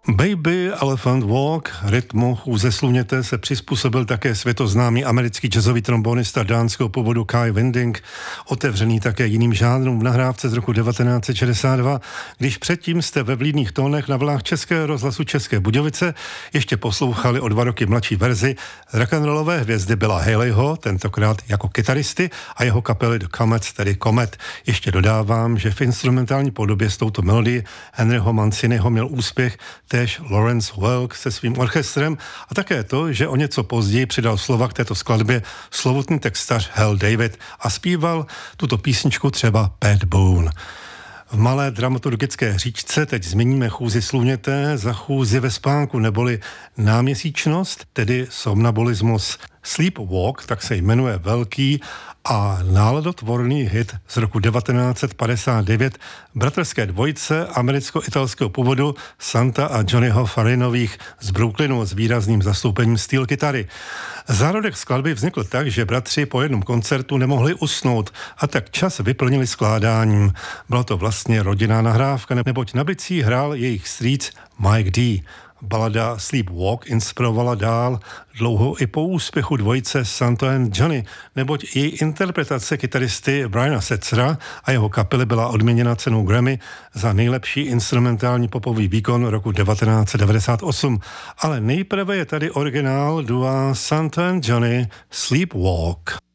Baby Elephant Walk, rytmu chůze Sluněte, se přizpůsobil také světoznámý americký jazzový trombonista dánského původu Kai Winding, otevřený také jiným žánrům v nahrávce z roku 1962, když předtím jste ve vlídných tónech na vlnách Českého rozhlasu České Budějovice ještě poslouchali o 2 roky mladší verzi rock'n'rollové hvězdy Billa Haleyho, tentokrát jako kytaristy, a jeho kapely The Comets, tedy Komet. Ještě dodávám, že v instrumentální podobě s touto melodií Henryho Manciniho měl úspěch též Lawrence Welk se svým orchestrem a také to, že o něco později přidal slova k této skladbě slovutný textař Hal David a zpíval tuto písničku třeba Pat Boone. V malé dramaturgické hříčce teď změníme chůzi Sluněte za chůzi ve spánku, neboli náměsíčnost, tedy somnabolismus. Sleepwalk, tak se jmenuje velký a náladotvorný hit z roku 1959 bratrské dvojice americko-italského původu Santa a Johnnyho Farinových z Brooklynu s výrazným zastoupením steel kytary. Zárodek skladby vznikl tak, že bratři po jednom koncertu nemohli usnout a tak čas vyplnili skládáním. Byla to vlastně rodinná nahrávka, neboť na bicí hrál jejich strýc Mike D. Balada Sleepwalk inspirovala dál dlouho i po úspěchu dvojice Santa and Johnny, neboť její interpretace kytaristy Briana Setzera a jeho kapely byla odměněna cenou Grammy za nejlepší instrumentální popový výkon roku 1998. Ale nejprve je tady originál dua Santa and Johnny Sleepwalk.